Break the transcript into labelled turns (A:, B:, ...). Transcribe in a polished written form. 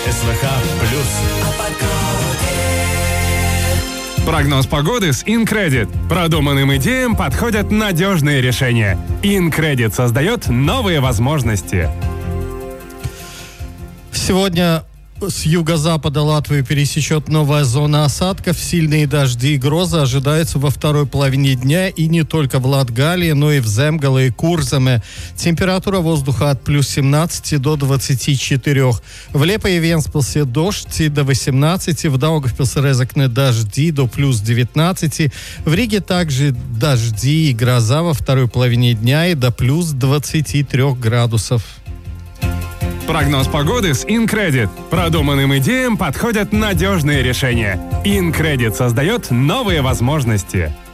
A: СВХ плюс.
B: Прогноз погоды с InCredit. Продуманным идеям подходят надежные решения. InCredit создает новые возможности.
C: Сегодня с юго-запада Латвию пересечет новая зона осадков. Сильные дожди и грозы ожидаются во второй половине дня и не только в Латгалии, но и в Земгале и Курзаме. Температура воздуха от плюс 17 до 24. В Лепое и Венспилсе дождь до 18, в Даугавпилсе Резекне дожди до плюс 19. В Риге также дожди и гроза во второй половине дня и до плюс 23 градусов.
B: Прогноз погоды с InCredit. Продуманным идеям подходят надежные решения. InCredit создает новые возможности.